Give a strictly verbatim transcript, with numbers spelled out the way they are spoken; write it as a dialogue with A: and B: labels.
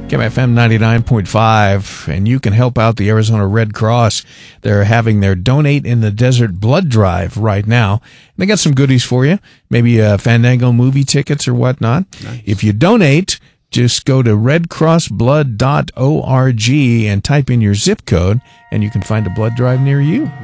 A: K M F M ninety-nine point five, and you can help out the Arizona Red Cross. They're having their Donate in the Desert blood drive right now. And they got some goodies for you, maybe uh, Fandango movie tickets or whatnot. Nice. If you donate, just go to red cross blood dot org and type in your zip code, and you can find a blood drive near you.